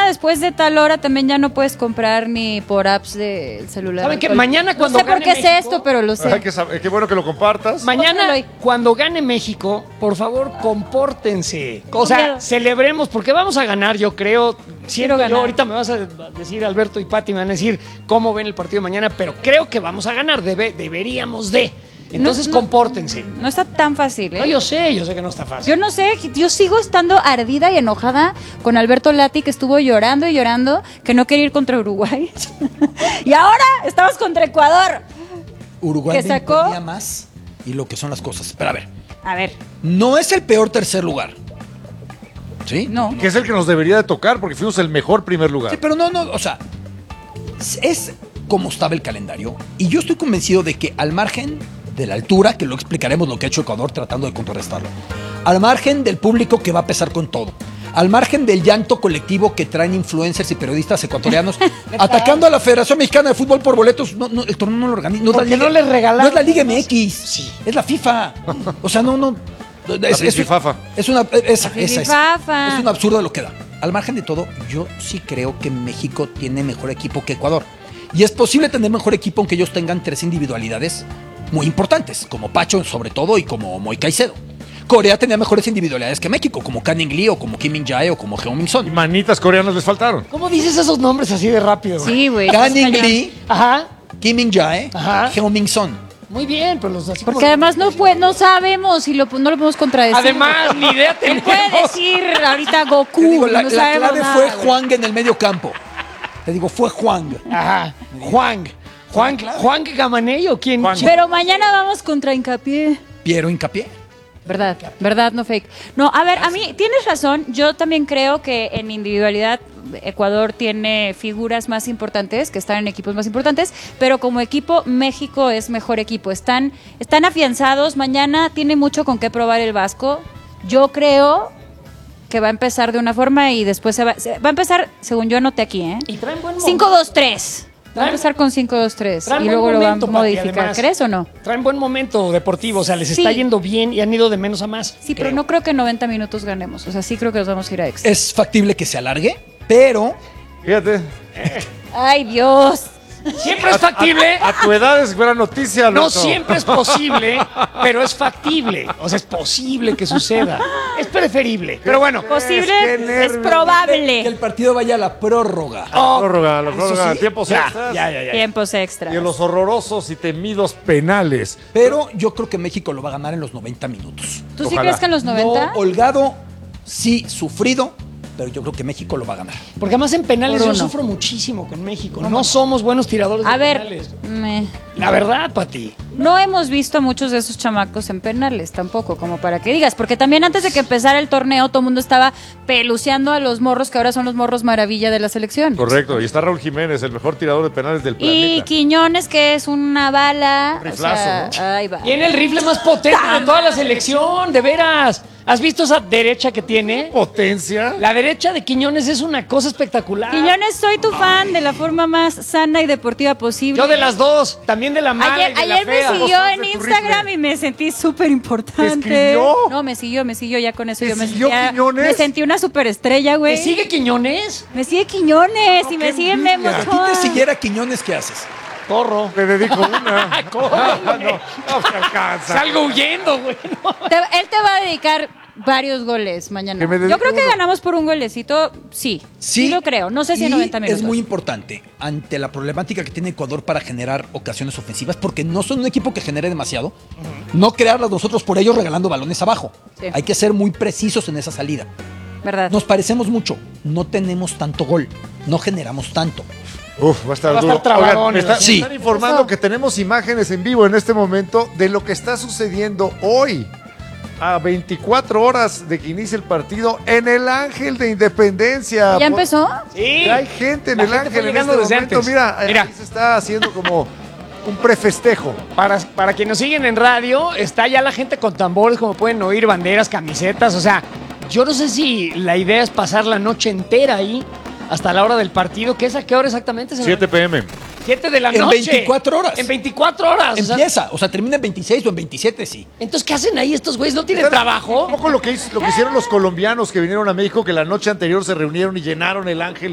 mañana después de tal hora también ya no puedes comprar ni por apps del celular. ¿Saben qué? Mañana cuando no sé por qué México, sé esto, pero lo sé. Qué bueno que lo compartas. Mañana, cuando gane México, por favor, compórtense. O sea, celebremos, porque vamos a ganar, yo creo. Quiero ganar. Ahorita me vas a decir, Alberto y Pati, me van a decir cómo ven el partido de mañana, pero creo que vamos a ganar. Deberíamos de. Entonces, compórtense. No está tan fácil, ¿eh? No, yo sé que no está fácil. Yo no sé, yo sigo estando ardida y enojada con Alberto Lati, que estuvo llorando y llorando, que no quería ir contra Uruguay. Y ahora estamos contra Ecuador. Uruguay que sacó imponía más y lo que son las cosas. Pero a ver. No es el peor tercer lugar. ¿Sí? No. Que es el que nos debería de tocar porque fuimos el mejor primer lugar. Sí, pero no, o sea, es como estaba el calendario y yo estoy convencido de que al margen de la altura, que lo explicaremos lo que ha hecho Ecuador tratando de contrarrestarlo, al margen del público que va a pesar con todo, al margen del llanto colectivo que traen influencers y periodistas ecuatorianos atacando a la Federación Mexicana de Fútbol por boletos, el torneo no lo organiza. Porque no les regalaron. No es la Liga MX, sí. Es la FIFA. O sea, no. Es un absurdo de lo que da. Al margen de todo, yo sí creo que México tiene mejor equipo que Ecuador. Y es posible tener mejor equipo aunque ellos tengan 3 individualidades muy importantes, como Pacho sobre todo y como Moy Caicedo. Corea tenía mejores individualidades que México, como Canning Lee o como Kim Min-jae o como Heung-min Son. Y manitas coreanas les faltaron. ¿Cómo dices esos nombres así de rápido? Sí, güey. Canning Lee, ajá, Kim Min-jae, Heung-min Son. Muy bien, pero los así. Porque además no sabemos y no lo podemos contradecir. Además, ni idea tenemos. Él puede decir ahorita Goku. Te digo, la clave nada, fue Juan en el medio campo. Te digo, fue Juan. Ajá, Juan Gamaney o quién. Pero mañana vamos contra Hincapié. Piero Hincapié. Verdad, no fake. No, a ver, a mí tienes razón. Yo también creo que en individualidad Ecuador tiene figuras más importantes, que están en equipos más importantes, pero como equipo México es mejor equipo. Están afianzados. Mañana tiene mucho con qué probar el Vasco. Yo creo que va a empezar de una forma y después va a empezar, según yo anoté aquí, ¿eh? Y traen buen 5-2-3. Va a empezar con 5-2-3 y luego lo van a modificar. Además, ¿crees o no? Traen buen momento deportivo, o sea, les está yendo bien y han ido de menos a más. Sí, pero no creo que en 90 minutos ganemos. O sea, sí creo que nos vamos a ir a extra. Es factible que se alargue, pero... Fíjate. ¡Ay, Dios! Siempre es factible. A tu edad es buena noticia, Alberto. No siempre es posible, pero es factible. O sea, es posible que suceda. Es preferible. Pero bueno. Posible es probable. Que el partido vaya a la prórroga. La prórroga, sí. tiempos extras. Ya. Tiempos extras. Y en los horrorosos y temidos penales. Pero yo creo que México lo va a ganar en los 90 minutos. ¿Tú sí crees que en los 90? No holgado, sí sufrido, pero yo creo que México lo va a ganar. Porque además en penales yo sufro muchísimo con México. No somos buenos tiradores de penales. La verdad, Pati. No hemos visto a muchos de esos chamacos en penales tampoco, como para que digas. Porque también antes de que empezara el torneo, todo el mundo estaba peluceando a los morros, que ahora son los morros maravilla de la selección. Correcto. Y está Raúl Jiménez, el mejor tirador de penales del planeta. Y Quiñones, que es una bala. Un riflazo, ¿no? Ahí va. Tiene el rifle más potente de toda la selección, de veras. ¿Has visto esa derecha que tiene? Potencia. La derecha de Quiñones es una cosa espectacular. Quiñones, soy tu fan de la forma más sana y deportiva posible. Yo de las dos, también de la mala y de la ayer fea. me siguió en Instagram y me sentí súper importante. ¿Te escribió? No, me siguió ya con eso. ¿Te Yo siguió Quiñones? me sentí una superestrella, güey. ¿Te sigue Quiñones? Me sigue Quiñones y me sigue Memo Si a ti Ochoa. te siguiera Quiñones, ¿qué haces? Corro. Le dedico una. No se alcanza. Salgo huyendo, güey. Él te va a dedicar varios goles mañana. Que me dedique Yo creo que uno. ganamos por un golecito, sí lo creo. No sé si en 90 minutos. Es muy importante ante la problemática que tiene Ecuador para generar ocasiones ofensivas, porque no son un equipo que genere demasiado, no crearlas nosotros por ellos regalando balones abajo. Sí. Hay que ser muy precisos en esa salida. ¿Verdad? Nos parecemos mucho, no tenemos tanto gol, no generamos tanto. Uf, va a estar Va a duro. estar trabadón, Oigan, me sí. están informando que tenemos imágenes en vivo en este momento de lo que está sucediendo hoy. A 24 horas de que inicie el partido en el Ángel de Independencia. ¿Ya empezó? Sí. Ya hay gente en La el gente Ángel fue en llegando este desde momento. antes. Mira, Mira. ahí se está haciendo como un prefestejo. Para quienes nos siguen en radio, está ya la gente con tambores, como pueden oír, banderas, camisetas. O sea, yo no sé si la idea es pasar la noche entera ahí hasta la hora del partido. ¿Qué es a qué hora exactamente? 7 p.m. 7 de la En noche. 24 horas. En 24 horas. Empieza, o sea, termina en 26 o en 27, sí. Entonces, ¿qué hacen ahí estos güeyes? ¿No tienen Un trabajo? poco lo que hicieron los colombianos que vinieron a México, que la noche anterior se reunieron y llenaron el Ángel